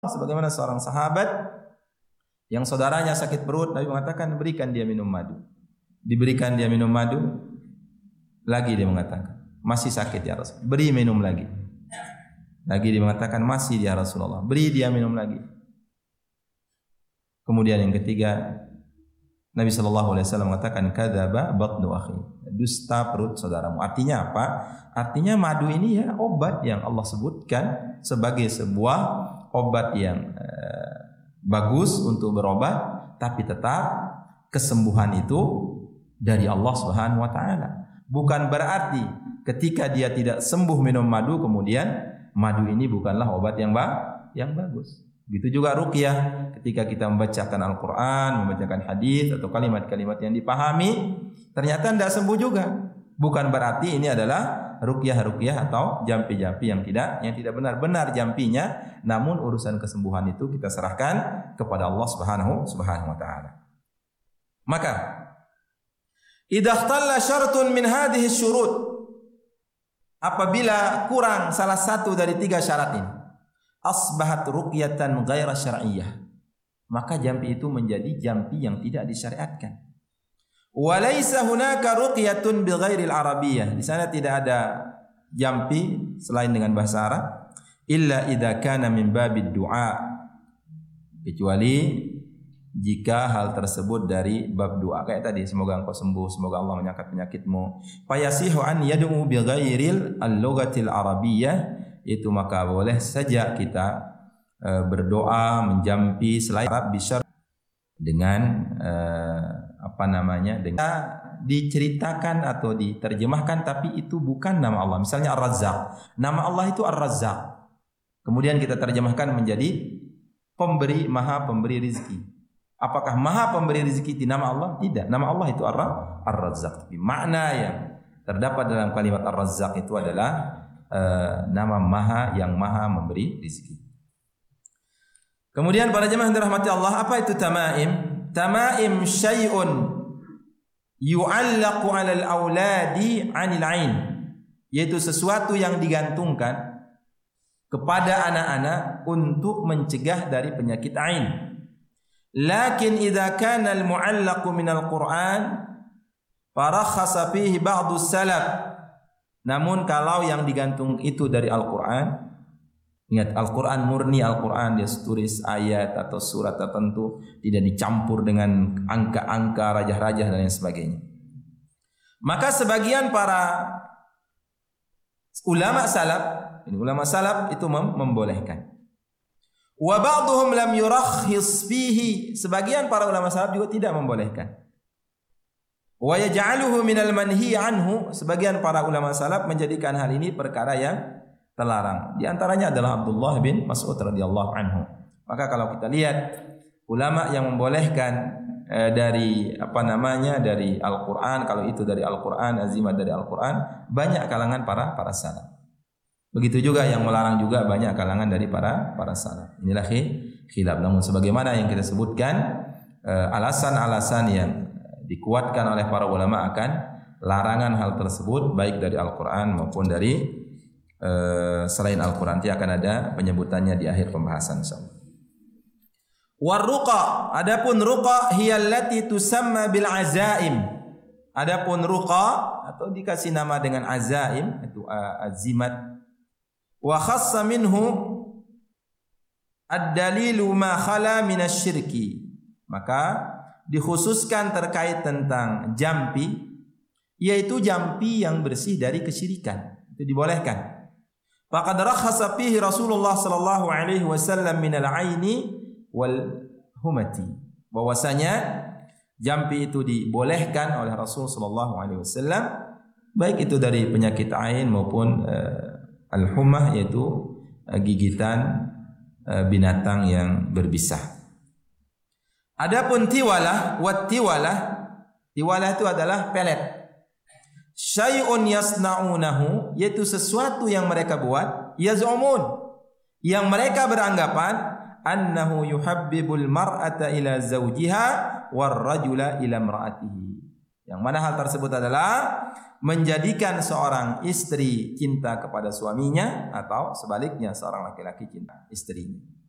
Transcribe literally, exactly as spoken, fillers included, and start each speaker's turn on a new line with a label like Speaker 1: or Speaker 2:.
Speaker 1: sebagaimana seorang sahabat yang saudaranya sakit perut, Nabi mengatakan berikan dia minum madu. Diberikan dia minum madu, lagi dia mengatakan masih sakit ya Rasul, beri minum lagi. Lagi dia mengatakan masih ya Rasulullah, beri dia minum lagi. Kemudian yang ketiga, Nabi sallallahu alaihi wasallam mengatakan kadzaba batnu akhi, dusta perut saudaramu. Artinya apa? Artinya madu ini ya obat yang Allah sebutkan sebagai sebuah obat yang eh, bagus untuk berobat, tapi tetap kesembuhan itu dari Allah Subhanahu wa taala. Bukan berarti ketika dia tidak sembuh minum madu kemudian madu ini bukanlah obat yang ba- yang bagus. Begitu juga ruqyah, ketika kita membacakan Al-Qur'an, membacakan hadis atau kalimat-kalimat yang dipahami, ternyata tidak sembuh juga. Bukan berarti ini adalah ruqyah-ruqyah atau jampi-jampi yang tidak yang tidak benar-benar jampinya, namun urusan kesembuhan itu kita serahkan kepada Allah Subhanahu Subhanahu wa taala. Maka idza ikhtalla syartun min hadhihi syurut, apabila kurang salah satu dari tiga syarat ini, asbahat ruqyatan ghaira syar'iyyah, maka jampi itu menjadi jampi yang tidak disyariatkan. Wa laisa hunaka ruqyatun bighairi al-arabiyyah, di sana tidak ada jampi selain dengan bahasa Arab, illa idza kana min babid du'a, kecuali jika hal tersebut dari bab doa, kayak tadi semoga engkau sembuh, semoga Allah mengangkat penyakitmu. Fayasihu an yad'u bighairil al-lughatil arabiyyah, itu maka boleh saja kita uh, berdoa menjampi selain Arab bisyar dengan uh, apa namanya dengan diceritakan atau diterjemahkan tapi itu bukan nama Allah. Misalnya Ar-Razzaq, nama Allah itu Ar-Razzaq, kemudian kita terjemahkan menjadi pemberi, maha pemberi rizki. Apakah maha pemberi rizki di nama Allah? Tidak, nama Allah itu Ar-Razzaq. Tapi makna yang terdapat dalam kalimat Ar-Razzaq itu adalah Uh, nama maha yang maha memberi rezeki. Kemudian para jemaah yang dirahmati Allah, apa itu tamaim? Tamaim syai'un yu'allaqu 'ala al-auladi 'anil 'ain, yaitu sesuatu yang digantungkan kepada anak-anak untuk mencegah dari penyakit ain. Lakin idza kana al-mu'allaqu min al-Qur'an farakhasa fihi ba'du salaf. Namun kalau yang digantung itu dari Al-Quran, ingat Al-Quran murni Al-Quran, dia tulis ayat atau surat tertentu, tidak dicampur dengan angka-angka, rajah-rajah dan lain sebagainya. Maka sebagian para ulama salaf, ini ulama salaf itu mem- membolehkan. Wa ba'dhum lam yurakhis fihi, sebagian para ulama salaf juga tidak membolehkan. Wa yaj'aluhu minal manhi anhu, sebagian para ulama salaf menjadikan hal ini perkara yang terlarang. Di antaranya adalah Abdullah bin Mas'ud radhiyallahu anhu. Maka kalau kita lihat ulama yang membolehkan eh, dari apa namanya dari Al-Qur'an, kalau itu dari Al-Qur'an, azimat dari Al-Qur'an, banyak kalangan para para salaf. Begitu juga yang melarang juga banyak kalangan dari para para salaf. Inilah khilaf. Namun sebagaimana yang kita sebutkan, eh, alasan-alasan yang dikuatkan oleh para ulama akan larangan hal tersebut baik dari Al-Quran maupun dari uh, selain Al-Quran. Nanti akan ada penyebutannya di akhir pembahasan insyaallah. Warruqa, adapun ruqa hiya allati tusamma bil azaim. Adapun ruqa atau dikasih nama dengan azaim itu uh, azimat. Wa khassa minhu ad-dalilu ma khala minasyirki. Maka dikhususkan terkait tentang jampi, yaitu jampi yang bersih dari kesyirikan, itu dibolehkan. Faqad rakhasa fihi Rasulullah sallallahu alaihi wasallam min al-aini wal humati, bahwasanya jampi itu dibolehkan oleh Rasul sallallahu alaihi wasallam baik itu dari penyakit ain maupun uh, al-humah, yaitu uh, gigitan uh, binatang yang berbisa. Adapun tiwalah, wat tiwalah, tiwalah itu adalah pelet. Syai'un yasna'unahu, yaitu sesuatu yang mereka buat, yaz'umun, yang mereka beranggapan annahu yuhabbibul mar'ata ila zawjiha war rajula ila imra'atihi. Yang mana hal tersebut adalah menjadikan seorang istri cinta kepada suaminya atau sebaliknya seorang laki-laki cinta istrinya.